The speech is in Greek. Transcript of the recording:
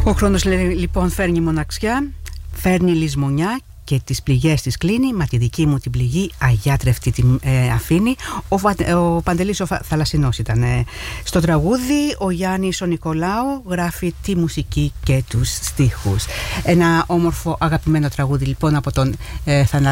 Ο χρόνος λοιπόν φέρνει μοναξιά, φέρνει λησμονιά και τις πληγές της κλείνει, μα τη δική μου την πληγή αγιάτρευτη την αφήνει. Ο Παντελής ο Θαλασσινός ήταν στο τραγούδι. Ο Γιάννης ο Νικολάου γράφει τη μουσική και τους στίχους. Ένα όμορφο αγαπημένο τραγούδι λοιπόν από τον Θανάση